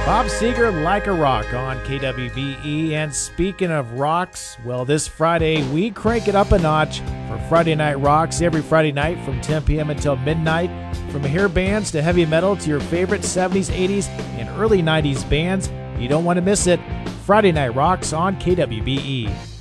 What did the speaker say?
Bob Seger, Like a Rock on KWBE. And speaking of rocks, well, this Friday we crank it up a notch for Friday Night Rocks every Friday night from 10 p.m. until midnight. From hair bands to heavy metal to your favorite 70s, 80s, and early 90s bands, you don't want to miss it. Friday Night Rocks on KWBE.